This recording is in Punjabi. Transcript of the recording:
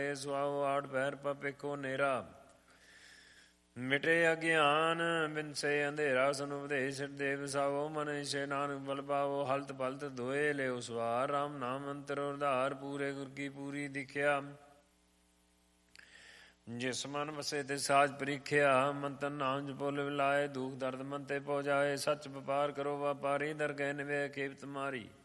ਸੁਆਓ ਆੜ ਪਹਿਰ ਪਪਿਕੋ ਨੇਰਾ। ਮਿਟੇ ਅਗਿਆਨ ਬਿਨਸੇ ਅੰਧੇਰਾ। ਸੁਨ ਉਪਦੇਸ਼ ਦੇ ਵਸਾਵੋ ਮਨ ਇਛੇ ਨਾਨਕ ਬਲ ਪਾਵੋ। ਹਲਤ ਪਲਤ ਧੋਏ ਲਿਓ ਸਵਾਰ। ਰਾਮ ਨਾਮ ਅੰਤਰ ਉਧਾਰ ਪੂਰੇ ਗੁਰ ਕੀ ਪੂਰੀ ਦਿਖਿਆ। ਜਿਸ ਮਨ ਵਸੇ ਤੇ ਸਾਜ ਪ੍ਰੀਖਿਆ। ਮੰਤਨ ਨਾਮ ਜਪੋ ਲਿਵ ਲਾਏ। ਦੁਖ ਦਰਦ ਮਨ ਤੇ ਪਹੁੰਚਾਏ। ਸੱਚ ਵਪਾਰ ਕਰੋ ਵਾਪਾਰੀ। ਦਰਗਹਿ ਨਿਵੇ ਖੇਪ ਤੁਮਾਰੀ।